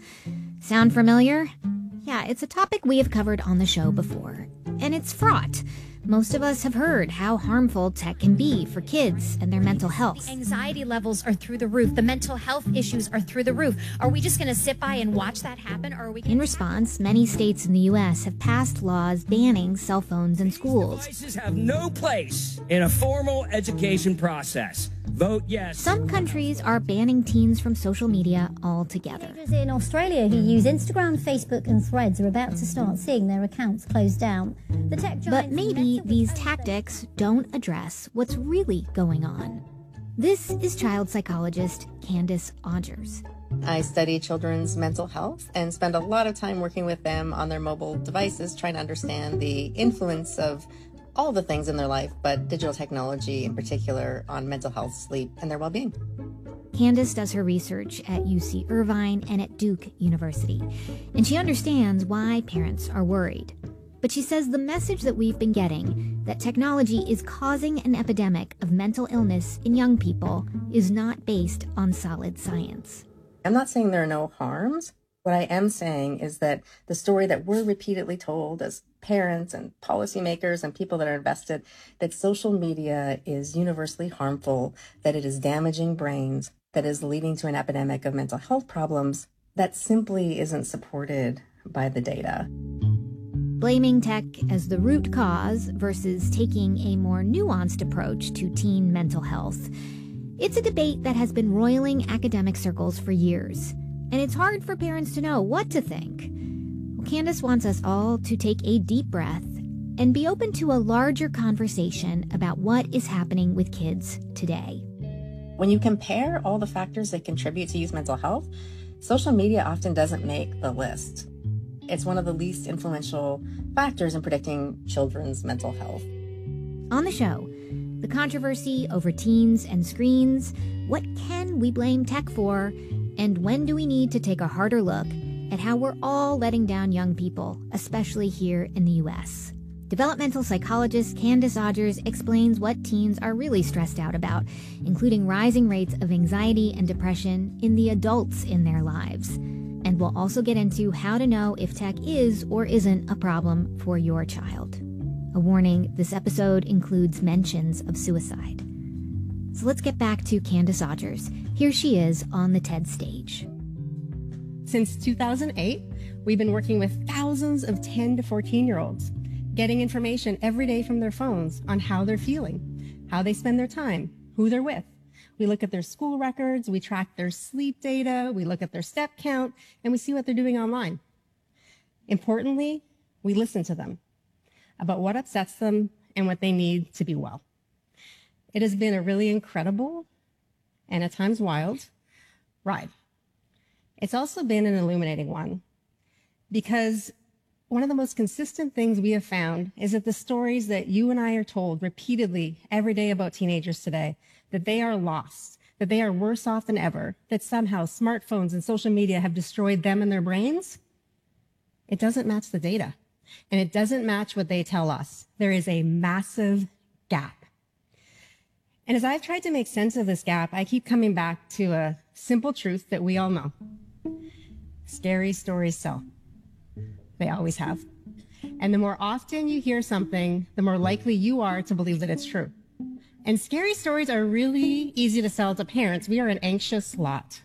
Sound familiar? Yeah, it's a topic we have covered on the show before, and it's fraught. Most of us have heard how harmful tech can be for kids and their mental health. The anxiety levels are through the roof. The mental health issues are through the roof. Are we just going to sit by and watch that happen? Or are we? In response, many states in the U.S. have passed laws banning cell phones in schools. Devices have no place in a formal education process. Vote yes. Some countries are banning teens from social media altogether. Teenagers in Australia who use Instagram, Facebook and Threads are about to start seeing their accounts closed down. The tech giants But maybe these tactics don't address what's really going on. This is child psychologist Candace Odgers. I study children's mental health and spend a lot of time working with them on their mobile devices, trying to understand the influence of all the things in their life, but digital technology in particular, on mental health, sleep, and their well-being. Candace does her research at UC Irvine and at Duke University, and she understands why parents are worried. But she says the message that we've been getting, that technology is causing an epidemic of mental illness in young people, is not based on solid science. I'm not saying there are no harms. What I am saying is that the story that we're repeatedly told as parents and policymakers and people that are invested, that social media is universally harmful, that it is damaging brains, that is leading to an epidemic of mental health problems, that simply isn't supported by the data. Blaming tech as the root cause versus taking a more nuanced approach to teen mental health. It's a debate that has been roiling academic circles for years, and it's hard for parents to know what to think. Well, Candace wants us all to take a deep breath and be open to a larger conversation about what is happening with kids today. When you compare all the factors that contribute to youth mental health, social media often doesn't make the list. It's one of the least influential factors in predicting children's mental health. On the show, the controversy over teens and screens, what can we blame tech for, and when do we need to take a harder look at how we're all letting down young people, especially here in the U.S. Developmental psychologist Candace Odgers explains what teens are really stressed out about, including rising rates of anxiety and depression in the adults in their lives. And we'll also get into how to know if tech is or isn't a problem for your child. A warning, this episode includes mentions of suicide. So let's get back to Candace Odgers. Here she is on the TED stage. Since 2008, we've been working with thousands of 10 to 14-year-olds, getting information every day from their phones on how they're feeling, how they spend their time, who they're with. We look at their school records, we track their sleep data, we look at their step count, and we see what they're doing online. Importantly, we listen to them about what upsets them and what they need to be well. It has been a really incredible and at times wild ride. It's also been an illuminating one because one of the most consistent things we have found is that the stories that you and I are told repeatedly every day about teenagers today, that they are lost, that they are worse off than ever, that somehow smartphones and social media have destroyed them and their brains, it doesn't match the data. And it doesn't match what they tell us. There is a massive gap. And as I've tried to make sense of this gap, I keep coming back to a simple truth that we all know. Scary stories sell. They always have. And the more often you hear something, the more likely you are to believe that it's true. And scary stories are really easy to sell to parents. We are an anxious lot.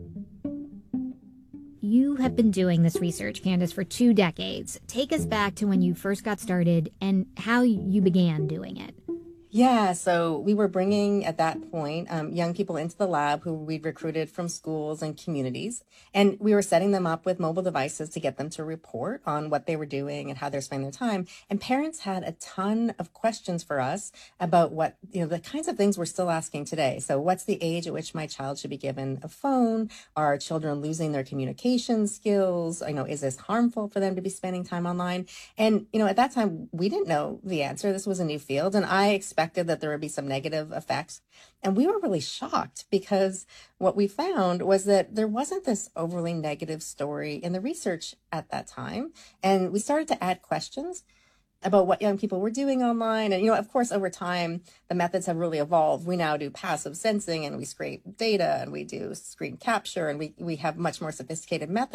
You have been doing this research, Candace, for 2 decades. Take us back to when you first got started and how you began doing it. Yeah, so we were bringing, at that point, young people into the lab who we'd recruited from schools and communities. And we were setting them up with mobile devices to get them to report on what they were doing and how they're spending their time. And parents had a ton of questions for us about what, the kinds of things we're still asking today. So what's the age at which my child should be given a phone? Are children losing their communication skills? Is this harmful for them to be spending time online? And, at that time, we didn't know the answer. This was a new field. And I expected that there would be some negative effects. And we were really shocked because what we found was that there wasn't this overly negative story in the research at that time. And we started to add questions about what young people were doing online. And, of course, over time, the methods have really evolved. We now do passive sensing and we scrape data and we do screen capture and we have much more sophisticated methods.